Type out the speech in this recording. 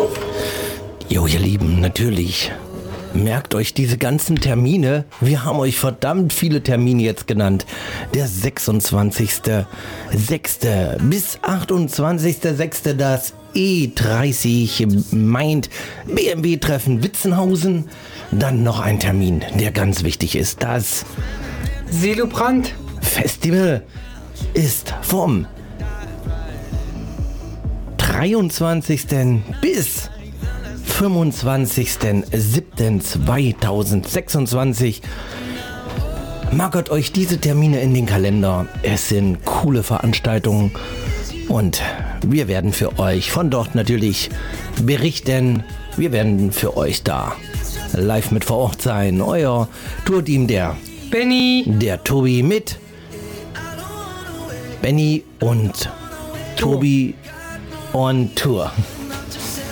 Jo, ihr Lieben, natürlich. Merkt euch diese ganzen Termine. Wir haben euch verdammt viele Termine jetzt genannt. Der 26.06. bis 28.06. das E30 Mind BMW-Treffen Witzenhausen. Dann noch ein Termin, der ganz wichtig ist. Das Seelobrand Festival ist vom 23. bis 25.07.2026. Markert euch diese Termine in den Kalender. Es sind coole Veranstaltungen und wir werden für euch von dort natürlich berichten. Wir werden für euch da live mit vor Ort sein. Euer Tourteam, der Benny, der Tobi mit Benny und Tobi on Tour.